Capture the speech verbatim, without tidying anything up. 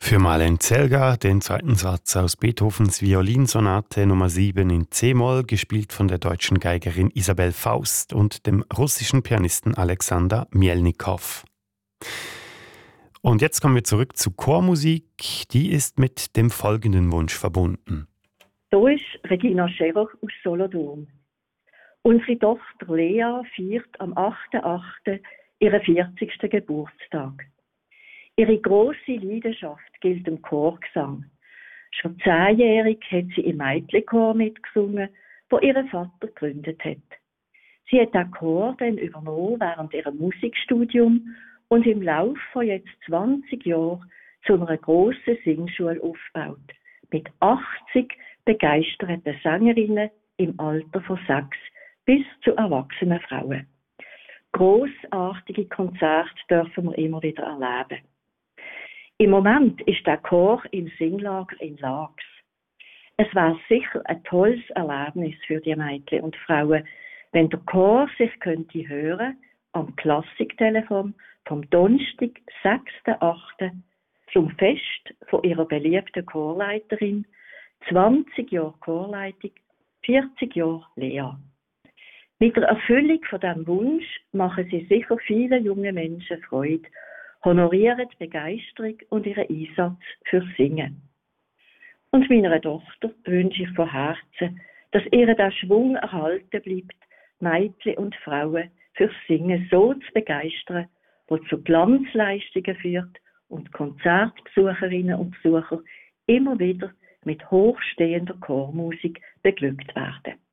Für Marlene Zelga, den zweiten Satz aus Beethovens Violinsonate Nummer sieben in C-Moll, gespielt von der deutschen Geigerin Isabel Faust und dem russischen Pianisten Alexander Mielnikow. Und jetzt kommen wir zurück zu Chormusik. Die ist mit dem folgenden Wunsch verbunden. So ist Regina Scherer aus Solothurn. Unsere Tochter Lea feiert am achten achten ihren vierzigsten Geburtstag. Ihre grosse Leidenschaft gilt dem Chorgesang. Schon zehnjährig hat sie im Mädchenchor mitgesungen, wo ihr Vater gegründet hat. Sie hat den Chor dann übernommen während ihrem Musikstudium und im Laufe von jetzt zwanzig Jahren zu einer grossen Singschule aufgebaut. Mit achtzig begeisterten Sängerinnen im Alter von sechs bis zu erwachsenen Frauen. Grossartige Konzerte dürfen wir immer wieder erleben. Im Moment ist der Chor im Singlager in Laax. Es wäre sicher ein tolles Erlebnis für die Mädchen und Frauen, wenn der Chor sich könnte hören am Klassiktelefon vom Donnerstag, sechsten achten zum Fest von ihrer beliebten Chorleiterin, zwanzig Jahre Chorleitung, vierzig Jahre Lea. Mit der Erfüllung von diesem Wunsch machen sie sicher viele junge Menschen Freude, honorieren die Begeisterung und ihren Einsatz fürs Singen. Und meiner Tochter wünsche ich von Herzen, dass ihr der Schwung erhalten bleibt, Mädchen und Frauen fürs Singen so zu begeistern, was zu Glanzleistungen führt und Konzertbesucherinnen und Besucher immer wieder mit hochstehender Chormusik beglückt werden.